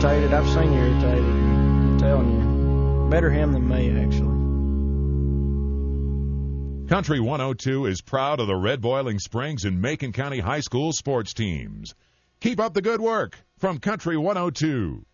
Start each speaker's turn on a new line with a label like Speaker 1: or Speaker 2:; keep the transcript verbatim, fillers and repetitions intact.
Speaker 1: irritated. I've seen you irritated. I'm telling you. Better him than me, actually.
Speaker 2: Country one oh two is proud of the Red Boiling Springs and Macon County High School sports teams. Keep up the good work from Country one oh two.